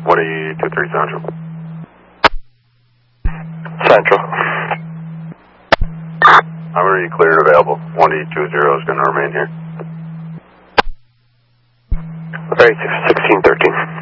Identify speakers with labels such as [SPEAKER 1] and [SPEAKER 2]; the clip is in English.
[SPEAKER 1] 1E23 Central.
[SPEAKER 2] Central.
[SPEAKER 1] I'm already cleared and available. 1E20 is going to remain here.
[SPEAKER 2] Very 1613.